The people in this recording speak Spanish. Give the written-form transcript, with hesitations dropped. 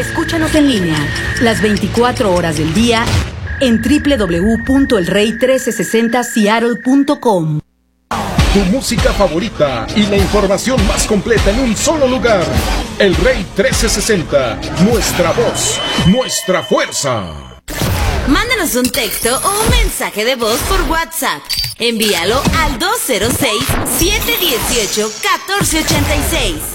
Escúchanos en línea las 24 horas del día en www.elrey1360seattle.com. Tu música favorita y la información más completa en un solo lugar. El Rey 1360, nuestra voz, nuestra fuerza. Mándanos un texto o un mensaje de voz por WhatsApp. Envíalo al 206-718-1486.